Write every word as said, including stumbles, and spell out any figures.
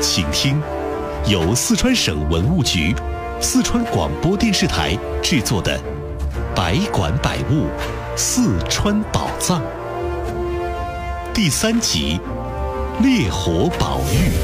请听由四川省文物局、四川广播电视台制作的《百馆百物四川宝藏》第三集《烈火宝玉》。